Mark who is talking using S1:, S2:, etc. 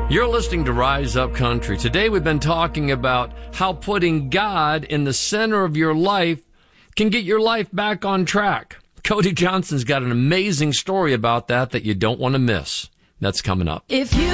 S1: You're listening to Rise Up Country. Today we've been talking about how putting God in the center of your life can get your life back on track. Cody Johnson's got an amazing story about that you don't want to miss. That's coming up.
S2: If you